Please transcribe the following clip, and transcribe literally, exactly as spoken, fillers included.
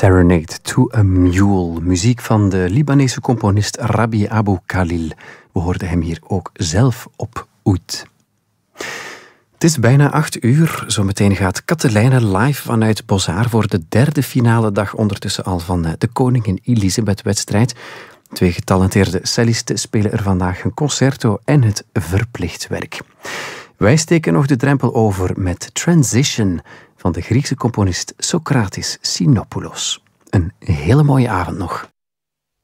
Serenade to a Mule, muziek van de Libanese componist Rabih Abou Khalil. We hoorden hem hier ook zelf op oud. Het is bijna acht uur. Zometeen gaat Katelijne live vanuit Boshaar voor de derde finale dag ondertussen al van de Koningin Elisabeth-wedstrijd. Twee getalenteerde cellisten spelen er vandaag een concerto en het verplicht werk. Wij steken nog de drempel over met Transition van de Griekse componist Socratis Sinopoulos. Een hele mooie avond nog.